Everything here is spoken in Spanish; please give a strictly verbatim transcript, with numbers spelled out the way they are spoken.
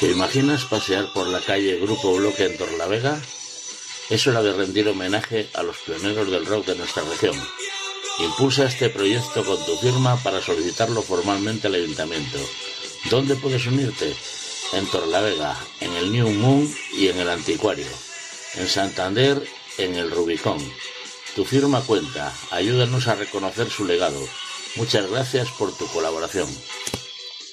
¿Te imaginas pasear por la calle Grupo Bloque en Torrelavega? Es hora de rendir homenaje a los pioneros del rock de nuestra región. Impulsa este proyecto con tu firma para solicitarlo formalmente al Ayuntamiento. ¿Dónde puedes unirte? En Torrelavega, en el New Moon y en el Anticuario. En Santander, en el Rubicón. Tu firma cuenta. Ayúdanos a reconocer su legado. Muchas gracias por tu colaboración.